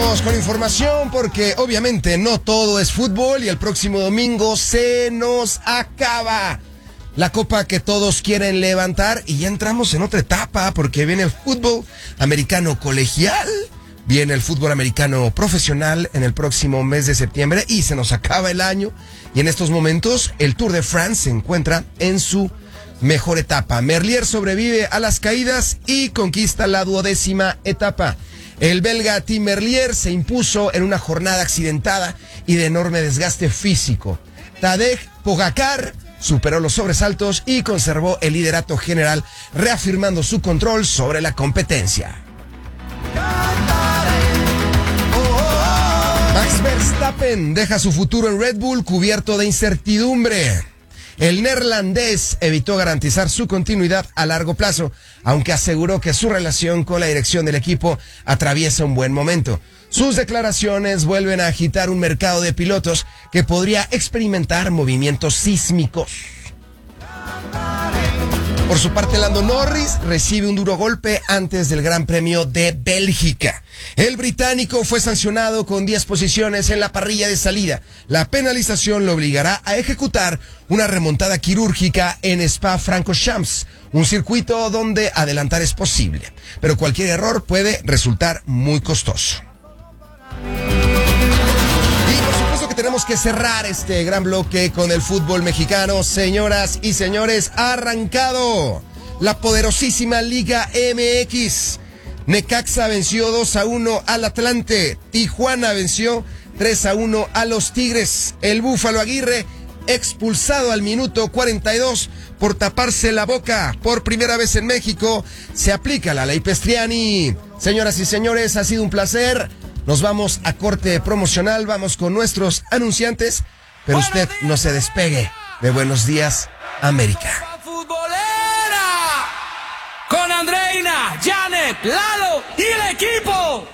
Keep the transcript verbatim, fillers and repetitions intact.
Vamos con información porque obviamente no todo es fútbol y el próximo domingo se nos acaba la copa que todos quieren levantar y ya entramos en otra etapa porque viene el fútbol americano colegial, viene el fútbol americano profesional en el próximo mes de septiembre y se nos acaba el año y en estos momentos el Tour de France se encuentra en su mejor etapa. Merlier sobrevive a las caídas y conquista la duodécima etapa. El belga Tim Merlier se impuso en una jornada accidentada y de enorme desgaste físico. Tadej Pogacar superó los sobresaltos y conservó el liderato general, reafirmando su control sobre la competencia. Max Verstappen deja su futuro en Red Bull cubierto de incertidumbre. El neerlandés evitó garantizar su continuidad a largo plazo, aunque aseguró que su relación con la dirección del equipo atraviesa un buen momento. Sus declaraciones vuelven a agitar un mercado de pilotos que podría experimentar movimientos sísmicos. Por su parte, Lando Norris recibe un duro golpe antes del Gran Premio de Bélgica. El británico fue sancionado con diez posiciones en la parrilla de salida. La penalización lo obligará a ejecutar una remontada quirúrgica en Spa-Francorchamps, un circuito donde adelantar es posible, pero cualquier error puede resultar muy costoso. Y por supuesto que tenemos que cerrar este gran bloque con el fútbol mexicano. Señoras y señores, ha arrancado la poderosísima Liga M X. Necaxa venció dos a uno al Atlante. Tijuana venció tres a uno a los Tigres. El Búfalo Aguirre expulsado al minuto cuarenta y dos por taparse la boca. Por primera vez en México se aplica la ley Pestriani. Señoras y señores, ha sido un placer. Nos vamos a corte promocional, vamos con nuestros anunciantes, pero usted no se despegue de Buenos Días, América. Con Andreina, Janet, Lalo y el equipo.